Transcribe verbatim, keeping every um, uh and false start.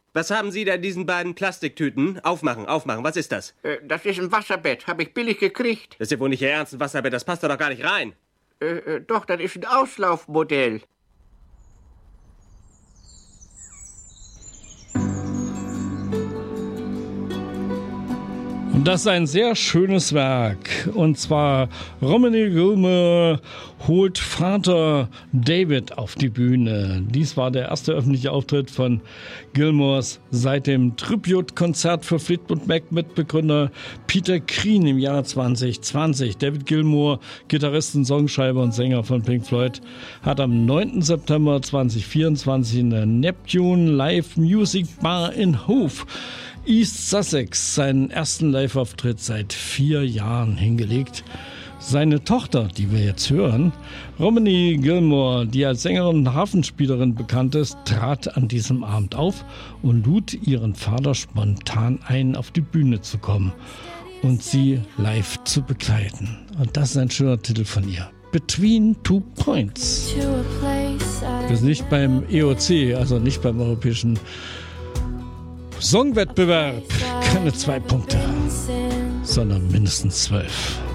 Was haben Sie da in diesen beiden Plastiktüten? Aufmachen, aufmachen. Was ist das? Äh, das ist ein Wasserbett. Habe ich billig gekriegt. Das ist ja wohl nicht Ihr Ernst, ein Wasserbett. Das passt da doch gar nicht rein. Äh, äh, doch, das ist ein Auslaufmodell. Und das ist ein sehr schönes Werk. Und zwar Romany Gilmore holt Vater David auf die Bühne. Dies war der erste öffentliche Auftritt von Gilmores seit dem Tribute-Konzert für Fleetwood Mac mit Begründer Peter Green im Jahr zwanzig zwanzig. David Gilmour, Gitarrist und Songschreiber und Sänger von Pink Floyd, hat am neunten September zweitausendvierundzwanzig in der Neptune Live Music Bar in Hove, East Sussex, seinen ersten Live-Auftritt seit vier Jahren hingelegt. Seine Tochter, die wir jetzt hören, Romany Gilmore, die als Sängerin und Harfenspielerin bekannt ist, trat an diesem Abend auf und lud ihren Vater spontan ein, auf die Bühne zu kommen und sie live zu begleiten. Und das ist ein schöner Titel von ihr. Between Two Points. Wir sind nicht beim E O C, also nicht beim Europäischen Songwettbewerb. Keine zwei Punkte, sondern mindestens zwölf.